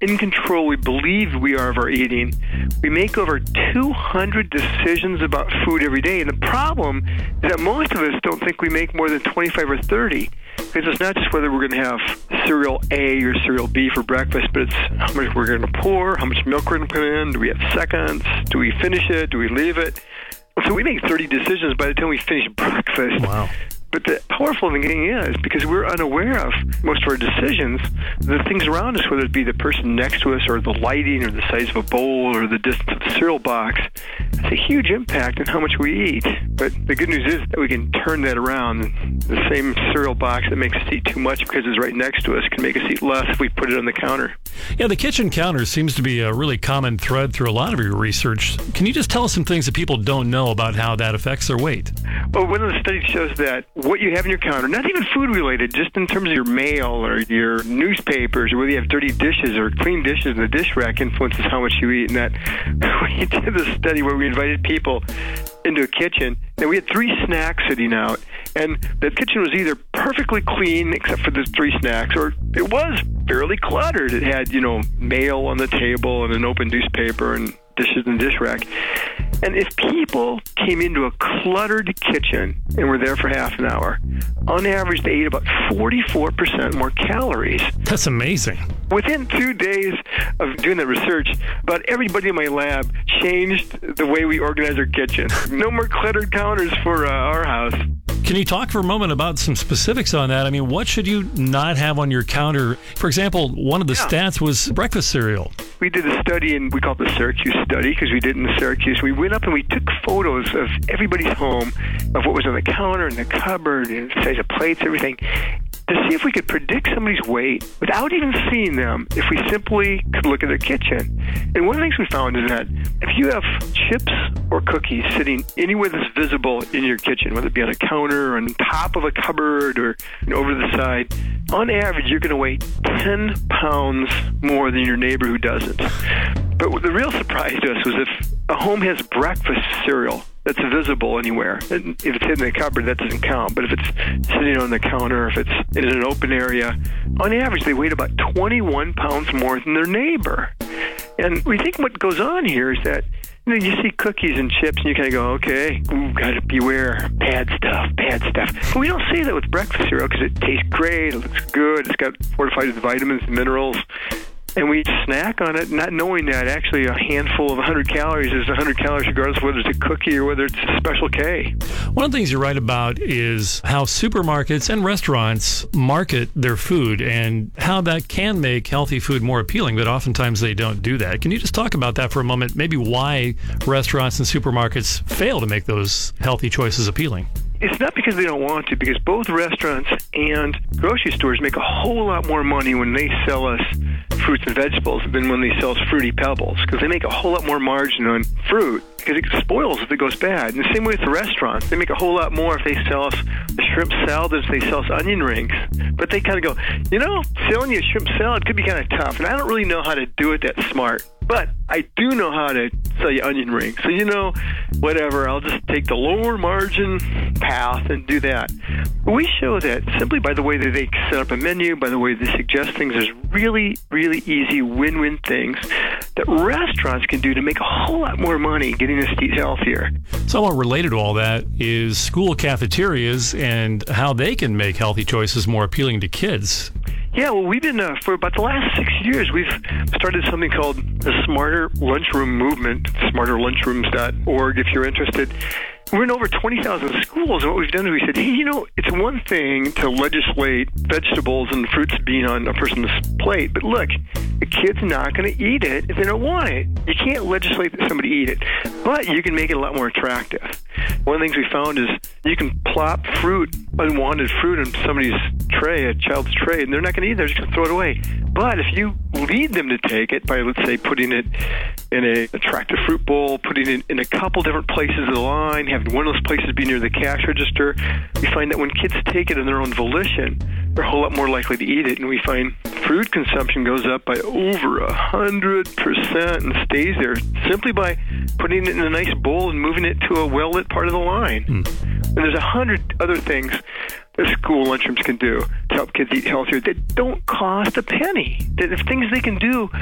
in control we believe we are of our eating. We make over 200 decisions about food every day. And the problem is that most of us don't think we make more than 25 or 30. Because it's not just whether we're going to have cereal A or cereal B for breakfast, but it's how much we're going to pour, how much milk we're going to put in, do we have seconds, do we finish it, do we leave it? So we make 30 decisions by the time we finish breakfast. Wow. But the powerful thing is, because we're unaware of most of our decisions, the things around us, whether it be the person next to us or the lighting or the size of a bowl or the distance of the cereal box, has a huge impact on how much we eat. But the good news is that we can turn that around. The same cereal box that makes us eat too much because it's right next to us can make us eat less if we put it on the counter. Yeah, the kitchen counter seems to be a really common thread through a lot of your research. Can you just tell us some things that people don't know about how that affects their weight? Well, one of the studies shows that what you have in your counter, not even food-related, just in terms of your mail or your newspapers or whether you have dirty dishes or clean dishes in the dish rack influences how much you eat. And that we did this study where we invited people into a kitchen, and we had 3 snacks sitting out, and the kitchen was either perfectly clean except for the 3 snacks, or it was fairly cluttered. It had, mail on the table and an open newspaper and dishes in the dish rack. And if people came into a cluttered kitchen and were there for half an hour, on average they ate about 44% more calories. That's amazing. Within 2 days of doing that research, about everybody in my lab changed the way we organize our kitchen. No more cluttered counters for our house. Can you talk for a moment about some specifics on that? I mean, what should you not have on your counter? For example, one of the stats was breakfast cereal. We did a study, and we called it the Syracuse study because we did it in Syracuse. We went up and we took photos of everybody's home, of what was on the counter and the cupboard and the size of plates, everything, to see if we could predict somebody's weight without even seeing them if we simply could look at their kitchen. And one of the things we found is that if you have chips or cookies sitting anywhere that's visible in your kitchen, whether it be on a counter or on top of a cupboard or over the side, on average you're going to weigh 10 pounds more than your neighbor who doesn't. But the real surprise to us was if a home has breakfast cereal that's visible anywhere. And if it's in the cupboard, that doesn't count. But if it's sitting on the counter, if it's in an open area, on average, they weigh about 21 pounds more than their neighbor. And we think what goes on here is that you see cookies and chips, and you kind of go, okay, gotta beware, bad stuff. But we don't say that with breakfast cereal because it tastes great, it looks good, it's got fortified with vitamins and minerals. And we snack on it, not knowing that actually a handful of 100 calories is 100 calories regardless of whether it's a cookie or whether it's a Special K. One of the things you write about is how supermarkets and restaurants market their food and how that can make healthy food more appealing, but oftentimes they don't do that. Can you just talk about that for a moment? Maybe why restaurants and supermarkets fail to make those healthy choices appealing? It's not because they don't want to, because both restaurants and grocery stores make a whole lot more money when they sell us fruits and vegetables than when they sell us Fruity Pebbles, because they make a whole lot more margin on fruit because it spoils if it goes bad. And the same way with the restaurants. They make a whole lot more if they sell us the shrimp salad than if they sell us onion rings. But they kind of go, selling you a shrimp salad could be kind of tough, and I don't really know how to do it that smart. But I do know how to sell you onion rings. So, whatever, I'll just take the lower margin path and do that. We show that simply by the way that they set up a menu, by the way they suggest things, there's really, really easy win-win things that restaurants can do to make a whole lot more money getting us to eat healthier. Somewhat related to all that is school cafeterias and how they can make healthy choices more appealing to kids. Yeah, well, we've been, for about the last 6 years, we've started something called the Smarter Lunchroom Movement, smarterlunchrooms.org if you're interested. We're in over 20,000 schools, and what we've done is we said, hey, it's one thing to legislate vegetables and fruits being on a person's plate, but look, the kid's not going to eat it if they don't want it. You can't legislate that somebody eat it, but you can make it a lot more attractive. One of the things we found is you can plop unwanted fruit in somebody's tray, a child's tray, and they're not going to eat it, they're just going to throw it away. But if you lead them to take it by, let's say, putting it in an attractive fruit bowl, putting it in a couple different places of the line, having one of those places be near the cash register, we find that when kids take it on their own volition, they're a whole lot more likely to eat it. And we find food consumption goes up by over 100% and stays there simply by putting it in a nice bowl and moving it to a well-lit part of the line. And there's 100 other things that school lunchrooms can do to help kids eat healthier that don't cost a penny. That if things they can do